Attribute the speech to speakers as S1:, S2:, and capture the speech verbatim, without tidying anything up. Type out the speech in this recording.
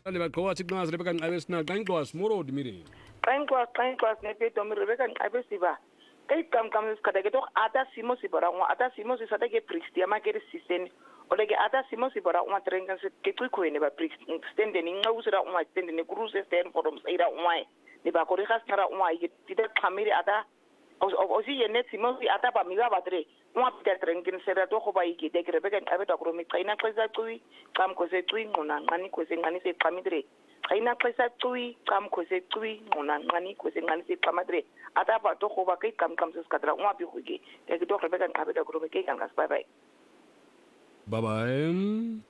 S1: le baqoqa Tsiqnas Rebecca Nqabe sina qanqwas moro dimire
S2: qanqwas qanqwas ne pe tomi Rebecca Nqabe siba kai kam kam skata ke to ata simo sibora ngwa ata simo se sata ke priest ya makere sisen ole ke ata simo sibora ngwa trenga se ke tsukwene ba priest stende ni nga usira ngwa stende ne cruise stand forum saira ngwa ne ba kore khasnara ngwa ke tida khamiri ata o si yene simo si ata ba miwa batre ngwa pita trengin sera to go ba ike de Rebecca Nqabe ta kro mi qaina xesa cui qam ko se cui ngona ngani ko se ngani se qamidre qaina xesa cui qam ko se cui ngona ngani ko se ngani se qamadre ata ba to go ba kai kam kam se skatra ngwa bi go ke ke to Rebecca Nqabe ta kro mi ke kan gas bye bye
S1: bye bye